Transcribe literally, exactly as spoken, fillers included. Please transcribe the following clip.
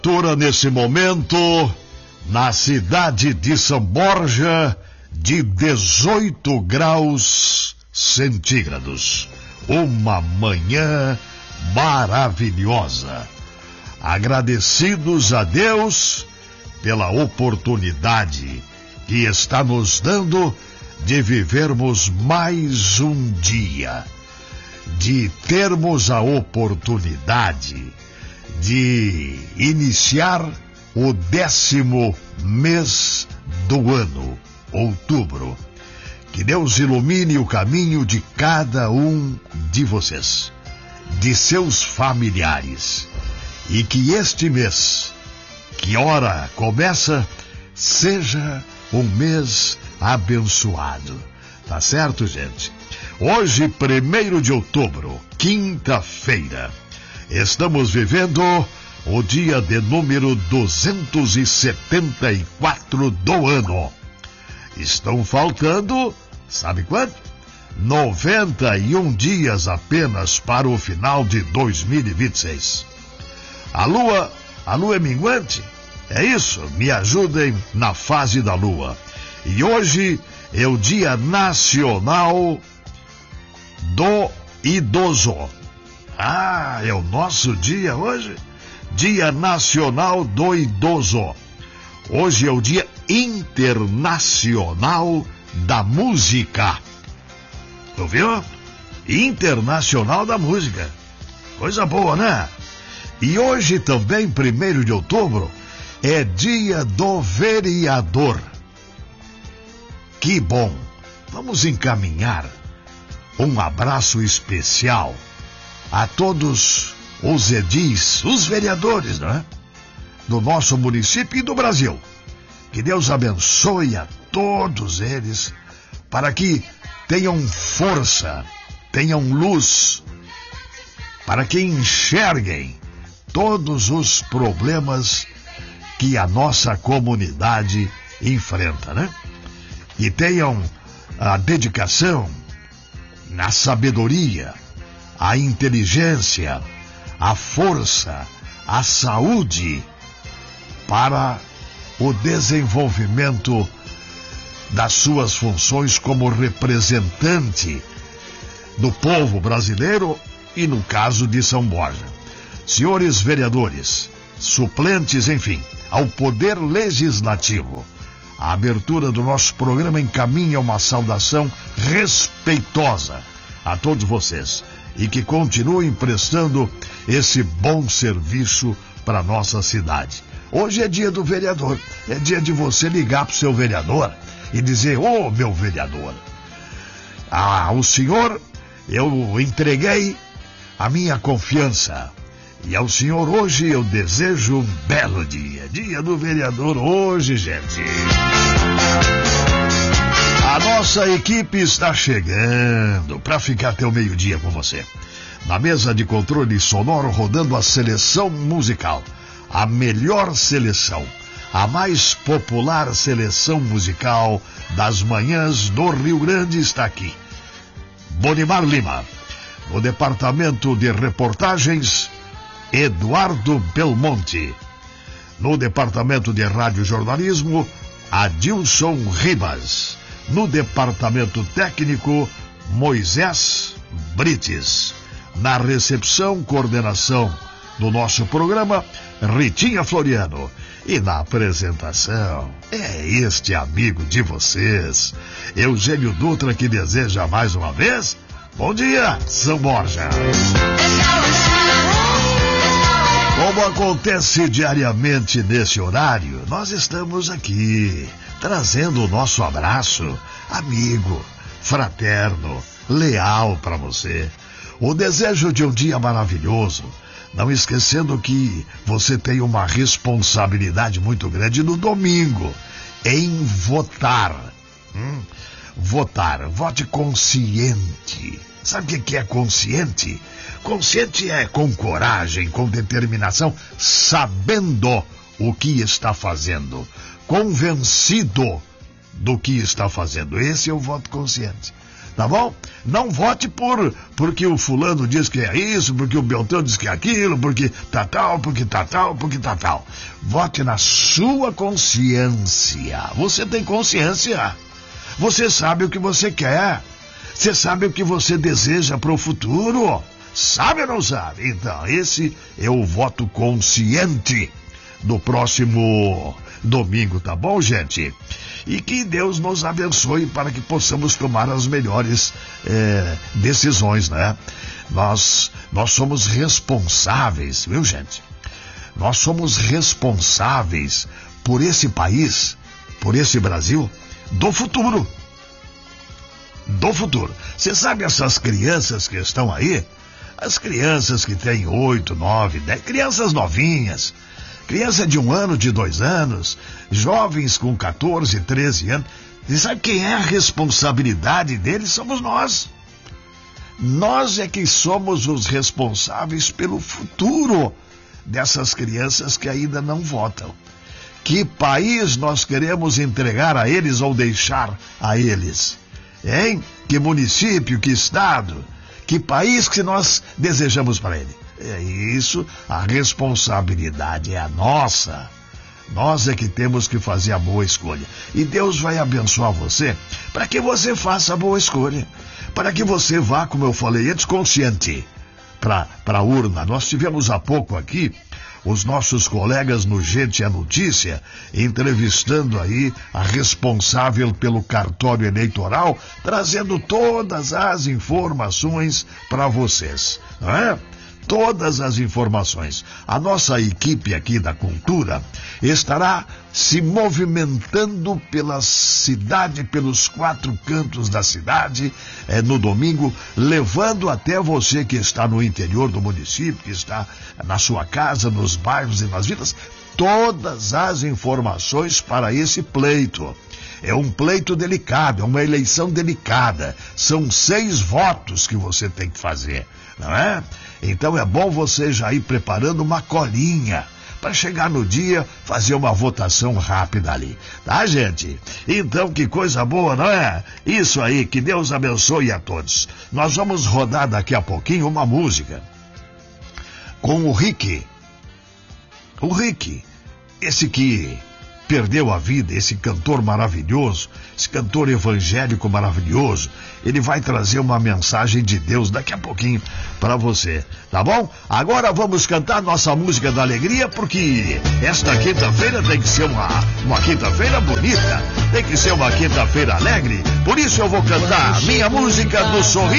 Temperatura nesse momento na cidade de São Borja de dezoito graus centígrados. Uma manhã maravilhosa. Agradecidos a Deus pela oportunidade que está nos dando de vivermos mais um dia, de termos a oportunidade de iniciar o décimo mês do ano, outubro. Que Deus ilumine o caminho de cada um de vocês, de seus familiares, e que este mês, que ora começa, seja um mês abençoado. Tá certo, gente? Hoje, primeiro de outubro, quinta-feira, estamos vivendo o dia de número duzentos e setenta e quatro do ano. Estão faltando, sabe quanto? noventa e um dias apenas para o final de dois mil e vinte e seis. A lua, a lua é minguante? É isso, me ajudem na fase da lua. E hoje é o Dia Nacional do Idoso. Ah, é o nosso dia hoje? Dia Nacional do Idoso. Hoje é o Dia Internacional da Música. Ouviu? Internacional da Música. Coisa boa, né? E hoje também, primeiro de outubro, é Dia do Vereador. Que bom! Vamos encaminhar um abraço especial a todos os edis, os vereadores, não é? Do nosso município e do Brasil. Que Deus abençoe a todos eles para que tenham força, tenham luz, para que enxerguem todos os problemas que a nossa comunidade enfrenta, né? E tenham a dedicação, a sabedoria, a inteligência, a força, a saúde para o desenvolvimento das suas funções como representante do povo brasileiro e no caso de São Borja. Senhores vereadores, suplentes, enfim, ao Poder Legislativo, a abertura do nosso programa encaminha uma saudação respeitosa a todos vocês e que continuem prestando esse bom serviço para a nossa cidade. Hoje é dia do vereador, é dia de você ligar para o seu vereador e dizer: ô, oh, meu vereador, ao senhor eu entreguei a minha confiança e ao senhor hoje eu desejo um belo dia. Dia do vereador hoje, gente. A nossa equipe está chegando para ficar até o meio-dia com você. Na mesa de controle sonoro, rodando a seleção musical. A melhor seleção, a mais popular seleção musical das manhãs do Rio Grande está aqui. Bonimar Lima. No departamento de reportagens, Eduardo Belmonte. No departamento de radiojornalismo, Adilson Ribas. No departamento técnico, Moisés Brites. Na recepção, coordenação do nosso programa, Ritinha Floriano. E na apresentação, é este amigo de vocês, Eugênio Dutra, que deseja mais uma vez, bom dia, São Borja. Como acontece diariamente nesse horário, nós estamos aqui, trazendo o nosso abraço, amigo, fraterno, leal para você. O desejo de um dia maravilhoso, não esquecendo que você tem uma responsabilidade muito grande no domingo, em votar. Hum? Votar, vote consciente. Sabe o que é consciente? Consciente é com coragem, com determinação, sabendo o que está fazendo, convencido do que está fazendo. Esse é o voto consciente. Tá bom? Não vote por porque o fulano diz que é isso, porque o Beltrão diz que é aquilo, porque tá tal, porque tá tal, porque tá tal. Vote na sua consciência. Você tem consciência. Você sabe o que você quer. Você sabe o que você deseja para o futuro. Sabe ou não sabe? Então, esse é o voto consciente do próximo domingo, tá bom, gente? E que Deus nos abençoe para que possamos tomar as melhores é, decisões, né? Nós, nós somos responsáveis, viu, gente? Nós somos responsáveis por esse país, por esse Brasil, do futuro. Do futuro. Você sabe essas crianças que estão aí? As crianças que têm oito, nove, dez, crianças novinhas, criança de um ano, de dois anos, jovens com quatorze, treze anos. Você sabe quem é a responsabilidade deles? Somos nós. Nós é que somos os responsáveis pelo futuro dessas crianças que ainda não votam. Que país nós queremos entregar a eles ou deixar a eles? Hein? Que município, que estado, que país que nós desejamos para ele? É isso, a responsabilidade é a nossa. Nós é que temos que fazer a boa escolha. E Deus vai abençoar você para que você faça a boa escolha. Para que você vá, como eu falei antes, consciente para a urna. Nós tivemos há pouco aqui os nossos colegas no Gente é Notícia, entrevistando aí a responsável pelo cartório eleitoral, trazendo todas as informações para vocês, não é? Todas as informações. A nossa equipe aqui da Cultura estará se movimentando pela cidade, pelos quatro cantos da cidade, é, no domingo, levando até você que está no interior do município, que está na sua casa, nos bairros e nas vilas, todas as informações para esse pleito. É um pleito delicado, é uma eleição delicada. São seis votos que você tem que fazer, não é? Então é bom você já ir preparando uma colinha para chegar no dia, fazer uma votação rápida ali. Tá, gente? Então, que coisa boa, não é? Isso aí, que Deus abençoe a todos. Nós vamos rodar daqui a pouquinho uma música com o Rick. O Rick, esse que perdeu a vida, esse cantor maravilhoso, esse cantor evangélico maravilhoso, ele vai trazer uma mensagem de Deus daqui a pouquinho para você, tá bom? Agora vamos cantar nossa música da alegria, porque esta quinta-feira tem que ser uma, uma quinta-feira bonita, tem que ser uma quinta-feira alegre, por isso eu vou cantar minha música do sorriso.